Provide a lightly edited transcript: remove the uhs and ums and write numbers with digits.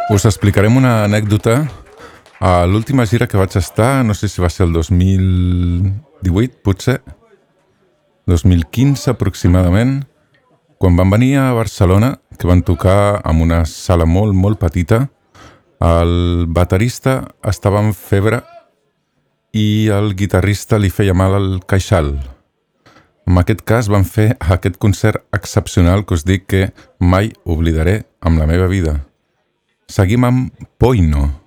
Us explicarem una anècdota. A l'última gira que vaig estar, no sé si va ser el 2018, potser, 2015 aproximadament, quan van venir a Barcelona, que van tocar en una sala molt, molt petita, el baterista estava en febre i el guitarrista li feia mal al queixal. En aquest cas van fer aquest concert excepcional que us dic que mai oblidaré amb la meva vida. Seguim amb Poino.